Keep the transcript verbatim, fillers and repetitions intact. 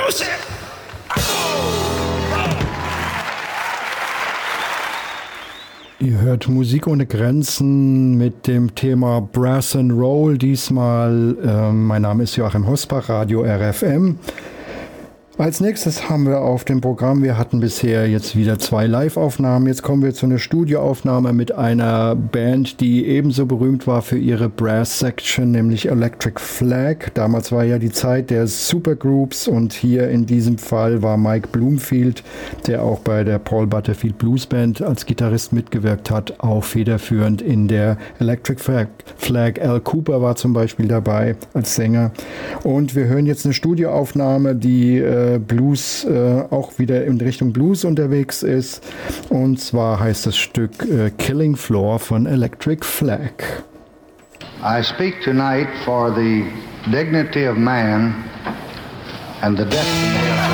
Produce it! Ihr hört Musik ohne Grenzen mit dem Thema Brass and Roll. Diesmal, äh, mein Name ist Joachim Hosbach, Radio R F M. Als nächstes haben wir auf dem Programm, wir hatten bisher jetzt wieder zwei Live-Aufnahmen, jetzt kommen wir zu einer Studioaufnahme mit einer Band, die ebenso berühmt war für ihre Brass-Section, nämlich Electric Flag. Damals war ja die Zeit der Supergroups und hier in diesem Fall war Mike Bloomfield, der auch bei der Paul Butterfield Blues Band als Gitarrist mitgewirkt hat, auch federführend in der Electric Flag. Flag. Al Cooper war zum Beispiel dabei als Sänger. Und wir hören jetzt eine Studioaufnahme, die äh, Blues äh, auch wieder in Richtung Blues unterwegs ist. Und zwar heißt das Stück äh, Killing Floor von Electric Flag. I speak tonight for the dignity of man and the destiny of